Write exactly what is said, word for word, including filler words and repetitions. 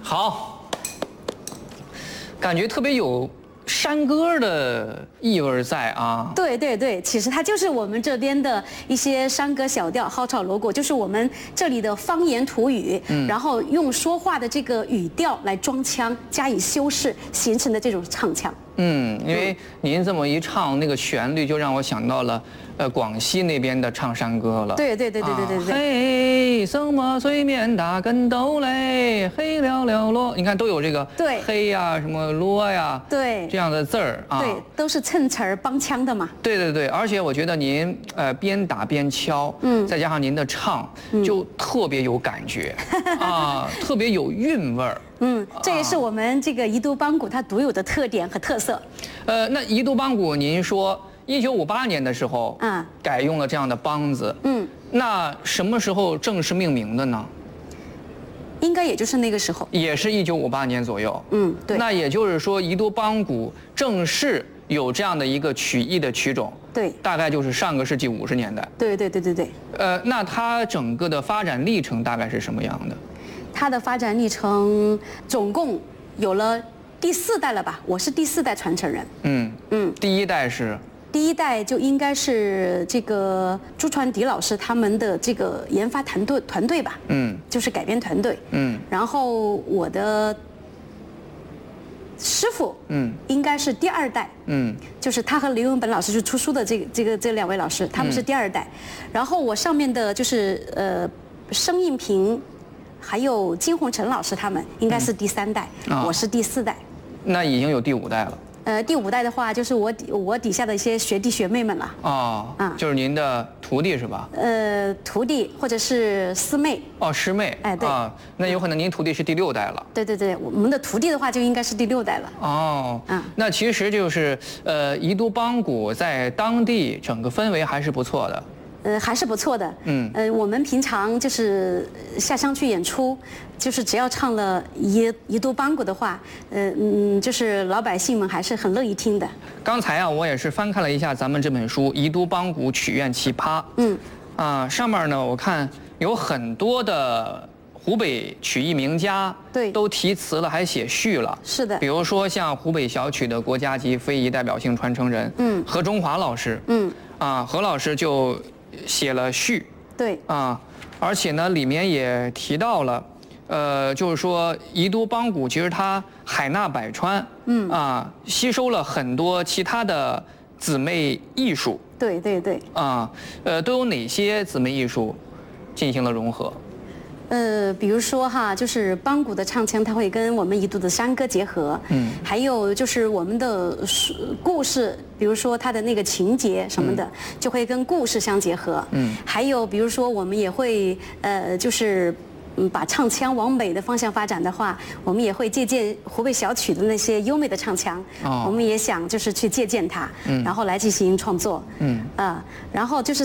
好，感觉特别有山歌的意味在啊。 对对对，其实它就是我们这边的一些山歌小调、蒿草锣鼓，就是我们这里的方言土语，嗯、然后用说话的这个语调来装腔，加以修饰，形成的这种唱腔。 嗯，因为您这么一唱，那个旋律就让我想到了，呃，广西那边的唱山歌了。 对对对对对对对。 嘿，什么水面打跟斗嘞，嘿了了啰，你看都有这个对嘿呀，什么啰呀， 对这样的字儿啊。 对，都是衬词儿帮腔的嘛。 对对对，而且我觉得您呃边打边敲，嗯，再加上您的唱，就特别有感觉，啊，特别有韵味儿。 嗯，这也是我们这个宜都邦鼓它独有的特点和特色。 呃，那宜都邦鼓，您说一九五八年的时候， 啊， 改用了这样的梆子，嗯，那什么时候正式命名的呢？ 应该也就是那个时候， 也是一九五八年左右。 嗯，对。 那也就是说，宜都邦鼓正式有这样的一个曲艺的曲种， 对， 大概就是上个世纪五十年代。 对对对对对。 呃，那它整个的发展历程大概是什么样的？ 它的发展历程总共有了第四代了吧？我是第四代传承人。 嗯嗯，第一代是。 第一代就应该是这个朱传迪老师他们的这个研发团队团队吧。嗯，就是改编团队。嗯，然后我的师傅，嗯，应该是第二代。嗯，就是他和刘永本老师就出书的这个这个这两位老师，他们是第二代。嗯、然后我上面的就是呃生应平。还有金宏成老师他们应该是第三代，嗯、我是第四代， 那已经有第五代了。 呃，第五代的话就是我底我底下的一些学弟学妹们了。 哦，啊，就是您的徒弟是吧？ 呃，徒弟或者是师妹。 哦，师妹。 哎，对。 啊，那有可能您徒弟是第六代了。 对对对，我们的徒弟的话就应该是第六代了。 哦，嗯，那其实就是呃，宜都邦鼓在当地整个氛围还是不错的。 呃，还是不错的。嗯，呃，我们平常就是下乡去演出，就是只要唱了宜宜都邦鼓的话，呃嗯，就是老百姓们还是很乐意听的。 刚才啊，我也是翻看了一下咱们这本书《宜都邦鼓曲苑奇葩》。嗯，啊，上面呢，我看有很多的湖北曲艺名家， 对， 都题词了，还写序了。 是的。 比如说像湖北小曲的国家级非遗代表性传承人，嗯，何中华老师，嗯，啊，何老师就写了序， 对啊，而且呢，里面也提到了，呃，就是说宜都邦鼓其实它海纳百川，嗯啊，吸收了很多其他的姊妹艺术， 对对对， 啊，呃，都有哪些姊妹艺术进行了融合？ 呃，比如说哈，就是邦鼓的唱腔，它会跟我们宜都的山歌结合，嗯，还有就是我们的故事，比如说它的那个情节什么的，嗯、就会跟故事相结合，嗯，还有比如说我们也会呃，就是嗯，把唱腔往美的方向发展的话，我们也会借鉴湖北小曲的那些优美的唱腔，哦，我们也想就是去借鉴它，嗯，然后来进行创作，嗯，啊，然后就是